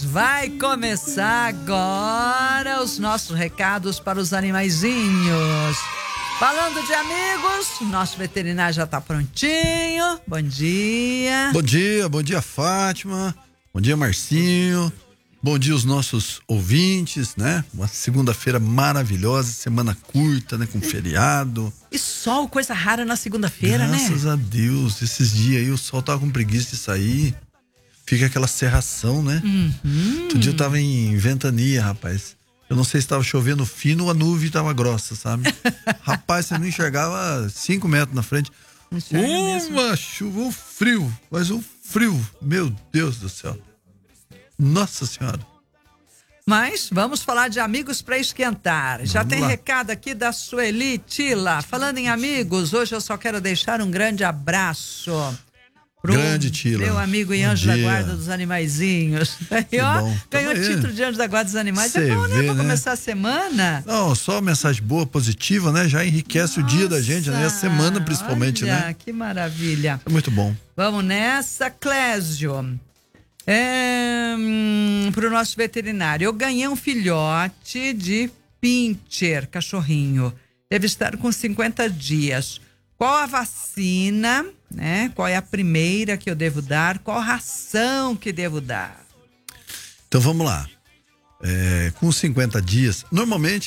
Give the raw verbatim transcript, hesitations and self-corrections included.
vai começar agora os nossos recados para os animaizinhos. Falando de amigos, nosso veterinário já tá prontinho. Bom dia. Bom dia, bom dia, Fátima. Bom dia, Marcinho. Bom dia, os nossos ouvintes, né? Uma segunda-feira maravilhosa, semana curta, né? Com feriado. E sol, coisa rara na segunda-feira, né? Graças a Deus. Esses dias aí o sol tava com preguiça de sair. Fica aquela cerração, né? Uhum. Outro dia eu tava em ventania, rapaz. Eu não sei se tava chovendo fino ou a nuvem tava grossa, sabe? Rapaz, você não enxergava cinco metros na frente. Uma chuva, um frio, mas um frio. Meu Deus do céu. Nossa Senhora. Mas vamos falar de amigos para esquentar. Já Vamos tem lá. recado aqui da Sueli Tila. Falando em amigos, hoje eu só quero deixar um grande abraço pro Grande Tila. meu amigo e Bom anjo da dia. guarda dos animaizinhos. Que Aí, ó, bom. ganhou o Tamo aí. título de anjo da guarda dos animais. Cê É bom, né? vê, Pra né? começar a semana. Não, só mensagem boa, positiva, né? Já enriquece o dia da gente, né? A semana principalmente, olha, né? Que maravilha. É muito bom. Vamos nessa, Clésio. É, hum, pro nosso veterinário. Eu ganhei um filhote de pincher, cachorrinho. Deve estar com cinquenta dias. Qual a vacina, né? Qual é a primeira que eu devo dar? Qual ração que devo dar? Então vamos lá. É, com cinquenta dias, normalmente